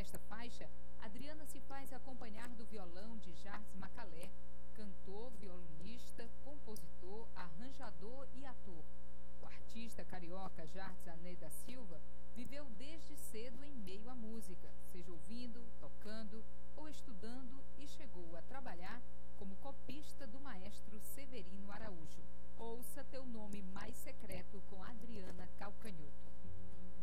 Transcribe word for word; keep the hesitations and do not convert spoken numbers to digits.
Nesta faixa, Adriana se faz acompanhar do violão de